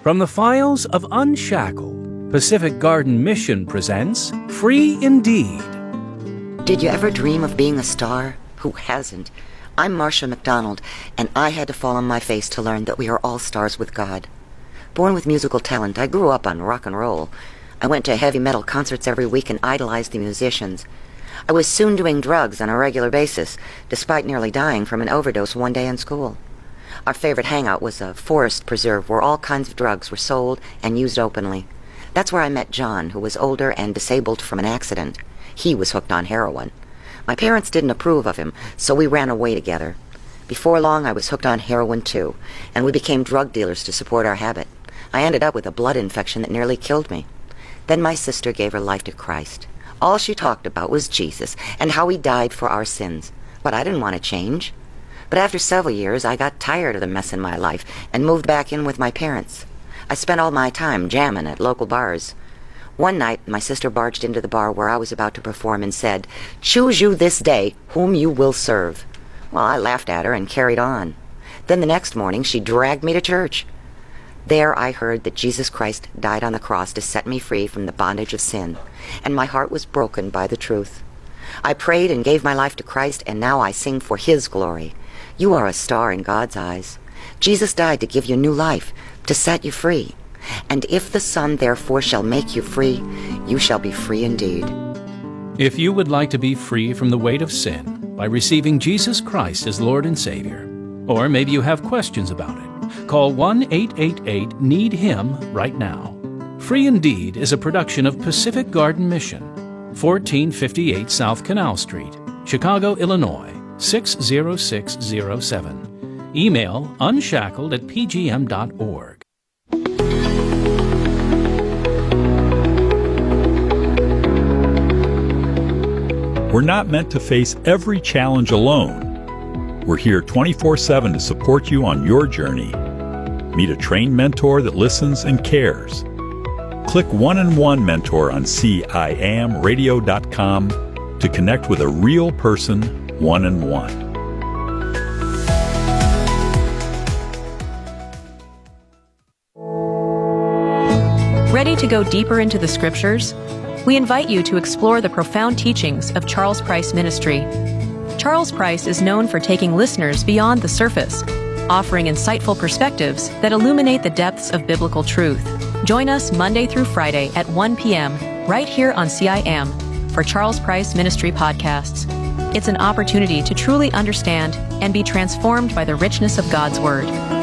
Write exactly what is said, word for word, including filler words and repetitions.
From the files of Unshackled, Pacific Garden Mission presents Free Indeed. Did you ever dream of being a star? Who hasn't? I'm Marcia McDonald, and I had to fall on my face to learn that we are all stars with God. Born with musical talent, I grew up on rock and roll. I went to heavy metal concerts every week and idolized the musicians. I was soon doing drugs on a regular basis, despite nearly dying from an overdose one day in school. Our favorite hangout was a forest preserve where all kinds of drugs were sold and used openly. That's where I met John, who was older and disabled from an accident. He was hooked on heroin. My parents didn't approve of him, so we ran away together. Before long, I was hooked on heroin too, and we became drug dealers to support our habit. I ended up with a blood infection that nearly killed me. Then my sister gave her life to Christ. All she talked about was Jesus and how he died for our sins. But I didn't want to change. But after several years, I got tired of the mess in my life and moved back in with my parents. I spent all my time jamming at local bars. One night, my sister barged into the bar where I was about to perform and said, "Choose you this day whom you will serve." Well, I laughed at her and carried on. Then the next morning, she dragged me to church. There I heard that Jesus Christ died on the cross to set me free from the bondage of sin, and my heart was broken by the truth. I prayed and gave my life to Christ, and now I sing for his glory. You are a star in God's eyes. Jesus died to give you new life, to set you free. And if the Son therefore shall make you free, you shall be free indeed. If you would like to be free from the weight of sin by receiving Jesus Christ as Lord and Savior, or maybe you have questions about it, call one eight eight eight need him right now. Free Indeed is a production of Pacific Garden Mission, fourteen fifty-eight South Canal Street, Chicago, Illinois, six zero six zero seven. Email unshackled at p g m dot org. We're not meant to face every challenge alone. We're here twenty-four seven to support you on your journey. Meet a trained mentor that listens and cares. Click One-on-One Mentor on C I A M radio dot com to connect with a real person one-on-one. Ready to go deeper into the Scriptures? We invite you to explore the profound teachings of Charles Price Ministry. Charles Price is known for taking listeners beyond the surface, offering insightful perspectives that illuminate the depths of biblical truth. Join us Monday through Friday at one p.m. right here on C I A M for Charles Price Ministry podcasts. It's an opportunity to truly understand and be transformed by the richness of God's Word.